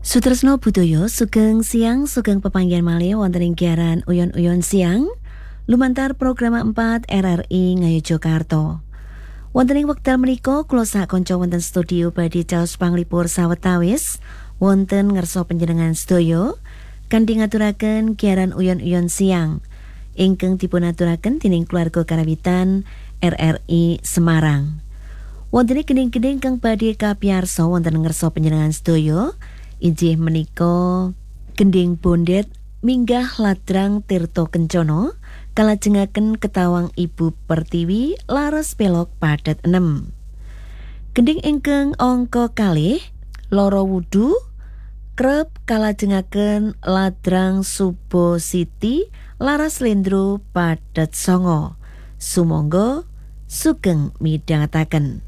Sutresno Budoyo sugeng siang sugeng pepanggihan malih wonten ing giaran Uyon-uyon siang lumantar program 4 RRI Ngayogyakarta. Wonten ing wekdal menika kula sak kanca wonten studio badhe caos panglipur sawetawis wonten ngersa panjenengan sedaya kanthi ngaturaken giaran Uyon-uyon siang ingkang dipunaturaken dening keluarga karawitan RRI Semarang. Wonten ing geding-geding kang badhe kapiyarsa wonten ngersa panjenengan sedaya injih menika gending bondet minggah ladrang Tirto Kencana kalajengaken ketawang Ibu Pertiwi laras pelok padet 6. Gending ingkang angka kalih Loro Wudu krep kalajengaken ladrang Subo Siti laras lendro padet 9. Sumangga sugeng midhangetaken.